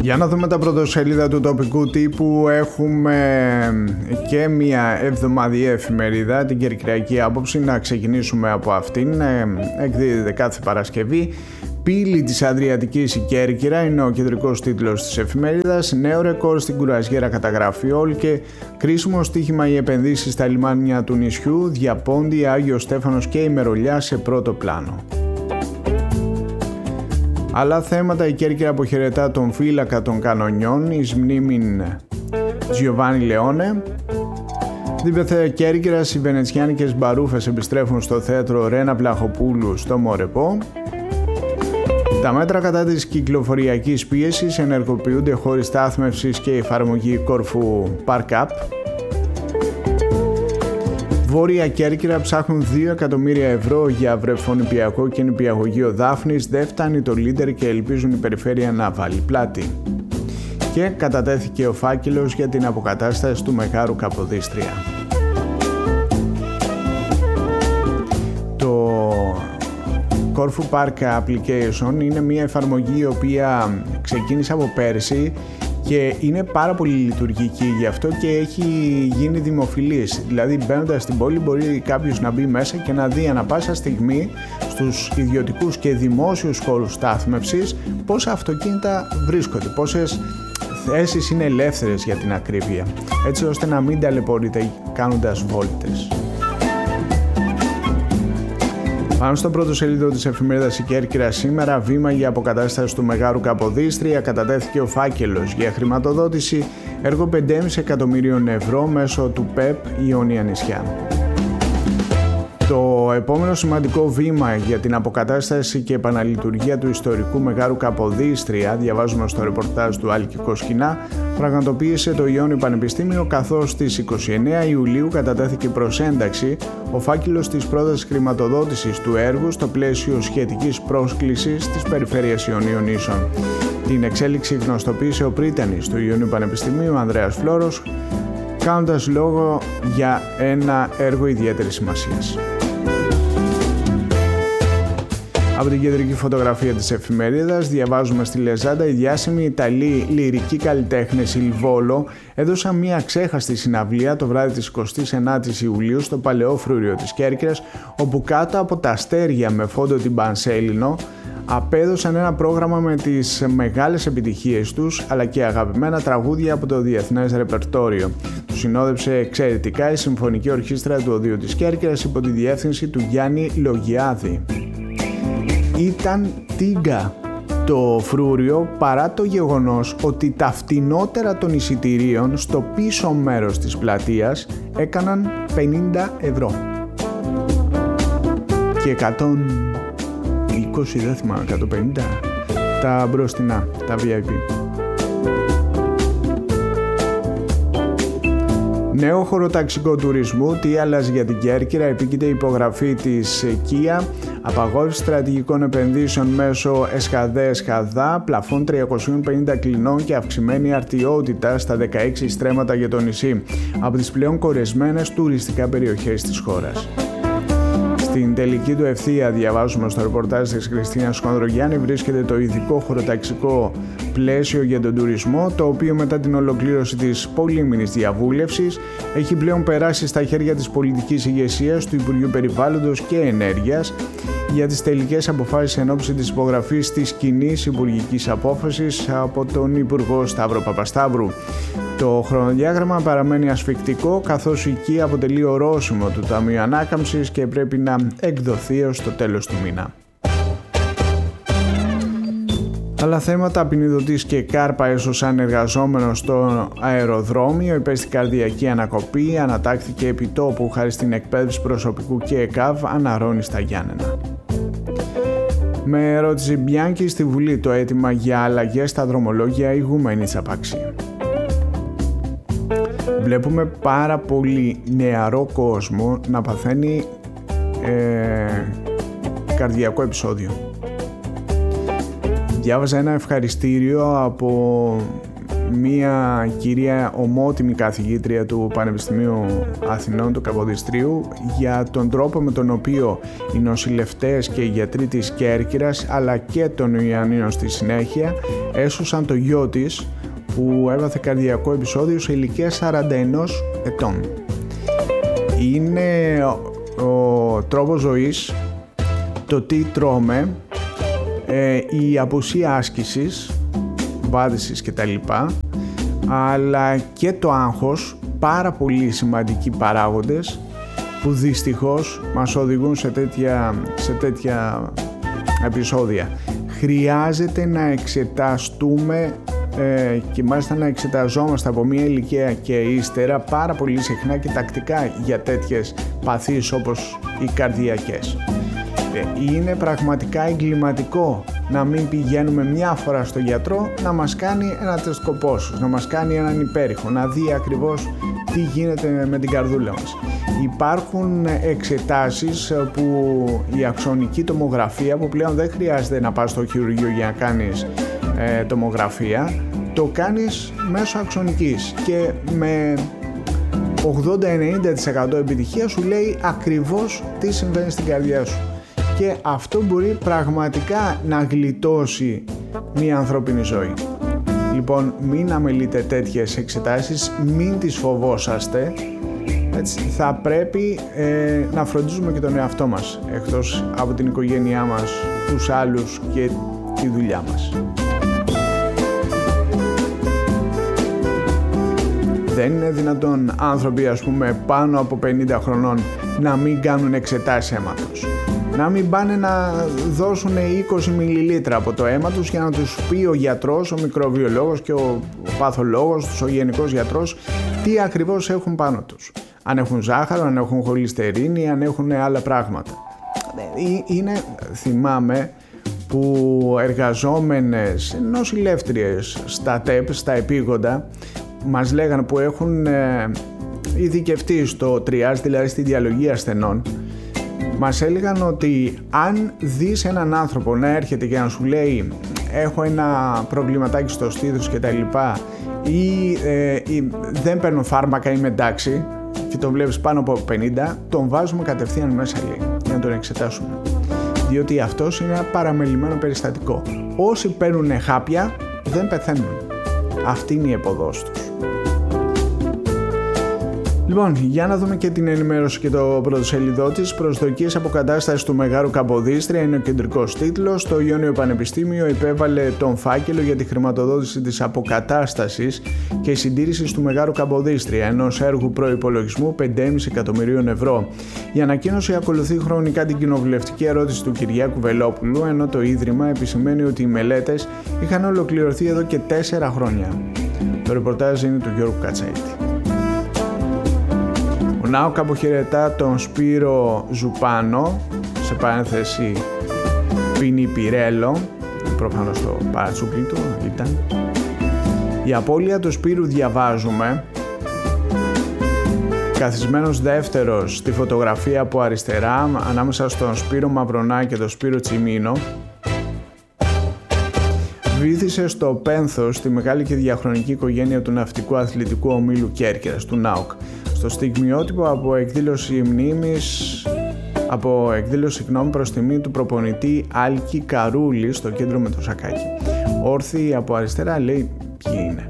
Για να δούμε τα πρωτοσέλιδα του τοπικού τύπου, έχουμε και μια εβδομαδιαία εφημερίδα, την Κερκυραϊκή Άποψη, να ξεκινήσουμε από αυτήν. Εκδίδεται κάθε Παρασκευή. Πύλη της Αδριατικής η Κέρκυρα είναι ο κεντρικός τίτλος της εφημερίδας. Νέο ρεκόρ στην κουρασγέρα καταγράφει όλ και κρίσιμο στοίχημα οι επενδύσεις στα λιμάνια του νησιού, Διαπόντι, Άγιος Στέφανος και Ημερολιά σε πρώτο πλάνο. Άλλα θέματα, η Κέρκυρα αποχαιρετά τον φύλακα των κανονιών εις μνήμην Τζιοβάνι Λεόνε. Στην Πεθέα Κέρκυρας οι βενετσιάνικες μπαρούφες επιστρέφουν στο θέατρο Ρένα Βλαχοπούλου στο Μορεπό. Τα μέτρα κατά της κυκλοφοριακής πίεσης ενεργοποιούνται χωρίς στάθμευσης και εφαρμογή Κορφού Park Up. Βόρεια Κέρκυρα ψάχνουν 2 εκατομμύρια ευρώ για βρεφονιπιακό και νηπιαγωγείο Δάφνης, δεν φτάνει το Λίντερ και ελπίζουν η περιφέρεια να βάλει πλάτη. Και κατατέθηκε ο φάκελος για την αποκατάσταση του Μεγάρου Καποδίστρια. Το Corfu Park Application είναι μια εφαρμογή η οποία ξεκίνησε από πέρσι και είναι πάρα πολύ λειτουργική γι' αυτό και έχει γίνει δημοφιλής. Δηλαδή μπαίνοντας στην πόλη μπορεί κάποιος να μπει μέσα και να δει ανά πάσα στιγμή στους ιδιωτικούς και δημόσιους χώρους στάθμευσης πόσα αυτοκίνητα βρίσκονται, πόσες θέσεις είναι ελεύθερες για την ακρίβεια, έτσι ώστε να μην ταλαιπωρείτε κάνοντας βόλτες. Πάνω στο πρώτο σελίδο της εφημερίδας η Κέρκυρα σήμερα, βήμα για αποκατάσταση του Μεγάρου Καποδίστρια, κατατέθηκε ο φάκελος για χρηματοδότηση έργο 5,5 εκατομμυρίων ευρώ μέσω του ΠΕΠ Ιόνια Νησιά. Το επόμενο σημαντικό βήμα για την αποκατάσταση και επαναλειτουργία του ιστορικού Μεγάρου Καποδίστρια, διαβάζουμε στο ρεπορτάζ του Άλκη Κοσκινά, πραγματοποίησε το Ιόνιο Πανεπιστήμιο, καθώς στις 29 Ιουλίου κατατέθηκε προς ένταξη ο φάκελος της πρότασης χρηματοδότησης του έργου στο πλαίσιο σχετικής πρόσκλησης της Περιφέρειας Ιωνίων Νήσων. Την εξέλιξη γνωστοποίησε ο πρίτανης του Ιωνίου Πανεπιστημίου, Ανδρέας Φλόρος, κάνοντας λόγο για ένα έργο ιδιαίτερης σημασίας. Από την κεντρική φωτογραφία της εφημερίδας διαβάζουμε στη Λεζάντα, οι διάσημοι Ιταλοί λυρικοί καλλιτέχνες Ιλβόλο έδωσαν μια ξέχαστη συναυλία το βράδυ της 29ης Ιουλίου στο Παλαιό Φρούριο της Κέρκυρας, όπου κάτω από τα αστέρια με φόντο την Πανσέλινο απέδωσαν ένα πρόγραμμα με τις μεγάλες επιτυχίες τους αλλά και αγαπημένα τραγούδια από το διεθνές ρεπερτόριο. Του συνόδεψε εξαιρετικά η Συμφωνική Ορχήστρα του Οδείου της Κέρκυρας υπό τη διεύθυνση του Γιάννη Λογιάδη. Ήταν τίγκα το φρούριο παρά το γεγονός ότι τα φτηνότερα των εισιτηρίων στο πίσω μέρος της πλατείας έκαναν 50 ευρώ και 120, δεν θυμάμαι, 150 τα μπροστινά, τα VIP. Νέο χωροταξικό τουρισμού, τι άλλαζε για την Κέρκυρα, επίκειται η υπογραφή της Kia, απαγόρευση στρατηγικών επενδύσεων μέσω ΕΣΧΑΔΕ-ΕΣΧΑΔΑ, πλαφόν 350 κλινών και αυξημένη αρτιότητα στα 16 στρέμματα για το νησί, από τις πλέον κορεσμένες τουριστικά περιοχές της χώρας. Στην τελική του ευθεία, διαβάζουμε στο ρεπορτάζ της Χριστίνας Χονδρογιάννη, βρίσκεται το ειδικό χωροταξικό πλαίσιο για τον τουρισμό, το οποίο μετά την ολοκλήρωση της πολύμηνης διαβούλευσης έχει πλέον περάσει στα χέρια της πολιτικής ηγεσίας του Υπουργείου Περιβάλλοντος και Ενέργειας για τις τελικές αποφάσεις εν ώψη της υπογραφής της κοινής υπουργικής απόφασης από τον Υπουργό Σταύρο Παπασταύρου. Το χρονοδιάγραμμα παραμένει ασφικτικό, καθώς η ΚΙΑ αποτελεί ορόσημο του Ταμείου Ανάκαμψης και πρέπει να εκδοθεί ως το τέλος του μήνα. Άλλα θέματα, ποινιδωτής και κάρπα έσωσαν εργαζόμενο στο αεροδρόμιο, υπέστη καρδιακή ανακοπή, ανατάχθηκε επί τόπου χάρη στην εκπαίδευση προσωπικού και ΕΚΑΒ, αναρρώνει στα Γιάννενα. Με ερώτηση Μπιάνκη στη Βουλή το αίτημα για αλλαγές στα δρομολόγια ηγούμενη απαξή. Βλέπουμε πάρα πολύ νεαρό κόσμο να παθαίνει καρδιακό επεισόδιο. Διάβαζα ένα ευχαριστήριο από μία κυρία ομότιμη καθηγήτρια του Πανεπιστημίου Αθηνών του Καποδιστρίου για τον τρόπο με τον οποίο οι νοσηλευτές και οι γιατροί της Κέρκυρας αλλά και των Ιωαννίνων στη συνέχεια έσωσαν το γιο της που έβαθε καρδιακό επεισόδιο σε ηλικία 41 ετών. Είναι ο τρόπος ζωής, το τι τρώμε, η απουσία άσκησης, βάδισης κτλ, αλλά και το άγχος, πάρα πολύ σημαντικοί παράγοντες που δυστυχώς μας οδηγούν σε τέτοια επεισόδια. Χρειάζεται να εξεταστούμε και μάλιστα να εξεταζόμαστε από μια ηλικία και ύστερα πάρα πολύ συχνά και τακτικά για τέτοιες παθήσεις όπως οι καρδιακές. Είναι πραγματικά εγκληματικό να μην πηγαίνουμε μια φορά στο γιατρό να μας κάνει ένα τεστ κοπόσους, να μας κάνει έναν υπέρηχο, να δει ακριβώς τι γίνεται με την καρδούλα μας. Υπάρχουν εξετάσεις που η αξονική τομογραφία, που πλέον δεν χρειάζεται να πας στο χειρουργείο για να κάνεις τομογραφία, το κάνεις μέσω αξονικής και με 80-90% επιτυχία σου λέει ακριβώς τι συμβαίνει στην καρδιά σου. Και αυτό μπορεί πραγματικά να γλιτώσει μια ανθρώπινη ζωή. Λοιπόν, μην αμελείτε τέτοιες εξετάσεις, μην τις φοβόσαστε. Έτσι, θα πρέπει να φροντίζουμε και τον εαυτό μας, εκτός από την οικογένειά μας, τους άλλους και τη δουλειά μας. Δεν είναι δυνατόν άνθρωποι, ας πούμε, πάνω από 50 χρονών να μην κάνουν εξετάσεις αίματος. Να μην πάνε να δώσουν 20 μιλιλίτρα από το αίμα τους για να τους πει ο γιατρός, ο μικροβιολόγος και ο παθολόγος, ο γενικός γιατρός, τι ακριβώς έχουν πάνω τους. Αν έχουν ζάχαρο, αν έχουν χολυστερίνη, αν έχουν άλλα πράγματα. Θυμάμαι που εργαζόμενες νοσηλεύτριες στα ΤΕΠ, στα επίγοντα, μας λέγανε που έχουν ειδικευτεί στο τριάζ, δηλαδή στη διαλογή ασθενών, μας έλεγαν ότι αν δεις έναν άνθρωπο να έρχεται και να σου λέει έχω ένα προβληματάκι στο στήθος και τα λοιπά ή δεν παίρνω φάρμακα, είμαι εντάξει, και τον βλέπεις πάνω από 50, τον βάζουμε κατευθείαν μέσα, λέει, για να τον εξετάσουμε. Διότι αυτός είναι ένα παραμελημένο περιστατικό. Όσοι παίρνουν χάπια δεν πεθαίνουν. Αυτή είναι η επωδός τους. Λοιπόν, για να δούμε και την ενημέρωση και το πρωτοσέλιδό της. Προσδοκίες αποκατάστασης του Μεγάρου Καποδίστρια είναι ο κεντρικός τίτλος. Το Ιόνιο Πανεπιστήμιο υπέβαλε τον φάκελο για τη χρηματοδότηση της αποκατάστασης και συντήρησης του Μεγάρου Καποδίστρια, ενός έργου προϋπολογισμού 5,5 εκατομμυρίων ευρώ. Η ανακοίνωση ακολουθεί χρονικά την κοινοβουλευτική ερώτηση του Κυριάκου Βελόπουλου, ενώ το Ίδρυμα επισημαίνει ότι οι μελέτες είχαν ολοκληρωθεί εδώ και 4 χρόνια. Το ρεπορτάζ είναι του Γιώργου Κατσαίτη. Ο ΝΑΟΚ αποχαιρετά τον Σπύρο Ζουπάνο, σε παρένθεση Πινιπιρέλο, προφανώς το παρατσούκλι του ήταν. Η απώλεια του Σπύρου, διαβάζουμε, καθισμένος δεύτερος στη φωτογραφία από αριστερά ανάμεσα στον Σπύρο Μαυρονά και τον Σπύρο Τσιμίνο, βύθισε στο πένθος τη μεγάλη και διαχρονική οικογένεια του ναυτικού αθλητικού ομίλου Κέρκυρας, του ΝΑΟΚ. Στο στιγμιότυπο από εκδήλωση προς τιμή του προπονητή Άλκη Καρούλη στο κέντρο με το Σακάκι. Όρθιοι από αριστερά λέει ποιοι είναι.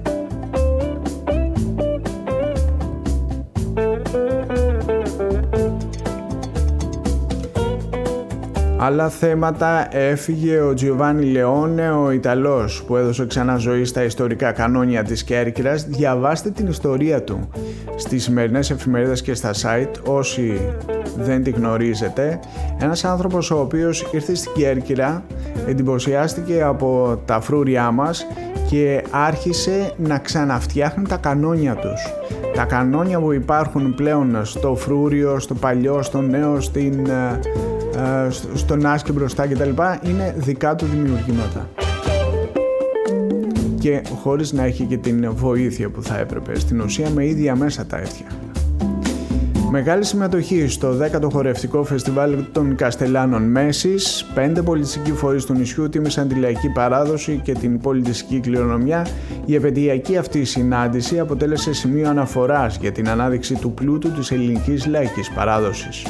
Άλλα θέματα. Έφυγε ο Τζιοβάνι Λεόνε, ο Ιταλός που έδωσε ξανά ζωή στα ιστορικά κανόνια της Κέρκυρας. Διαβάστε την ιστορία του στις σημερινές εφημερίδες και στα site όσοι δεν τη γνωρίζετε. Ένας άνθρωπος ο οποίος ήρθε στην Κέρκυρα, εντυπωσιάστηκε από τα φρούριά μας και άρχισε να ξαναφτιάχνει τα κανόνια τους. Τα κανόνια που υπάρχουν πλέον στο φρούριο, στο παλιό, στο νέο, στον άσκη μπροστά κτλ. Είναι δικά του δημιουργήματα. Και χωρίς να έχει και την βοήθεια που θα έπρεπε. Στην ουσία με ίδια μέσα τα έφτιαχνα. Μεγάλη συμμετοχή στο 10ο χορευτικό φεστιβάλ των Καστελάνων Μέσης. 5 πολιτιστικοί φορείς του νησιού τίμησαν τη λαϊκή παράδοση και την πολιτιστική κληρονομιά. Η επαιτειακή αυτή συνάντηση αποτέλεσε σημείο αναφοράς για την ανάδειξη του πλούτου της ελληνικής λαϊκής παράδοσης.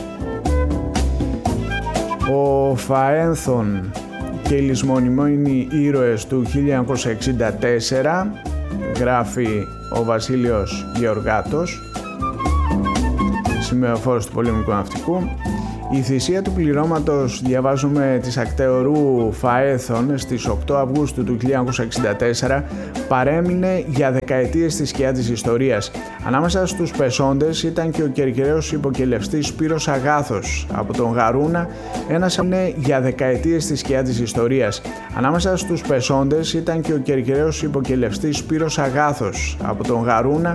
Ο Φαένθον και οι λησμονημένοι ήρωες του 1964, γράφει ο Βασίλειος Γεωργάτος, σημεοφόρος του πολεμικού ναυτικού. Η θυσία του πληρώματος, διαβάζουμε, της ακτεωρού Φαέθων στις 8 Αυγούστου του 1964 παρέμεινε για δεκαετίες στη σκιά της ιστορίας. Ανάμεσα στους πεσόντες ήταν και ο κερκυραίος υποκελευστής Σπύρος Αγάθος από τον Γαρούνα, ένας είναι για δεκαετίες στη σκιά της ιστορίας. Ανάμεσα στους πεσόντες ήταν και ο κερκυραίος υποκελευστής Σπύρος Αγάθος από τον Γαρούνα,